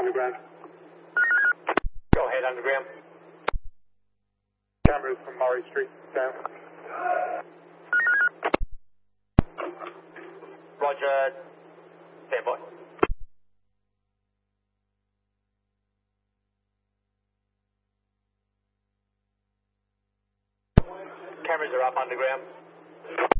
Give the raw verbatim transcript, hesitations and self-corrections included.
underground. Go ahead, underground. Cameras from Murray Street down. Roger. Stand by. Cameras are up underground.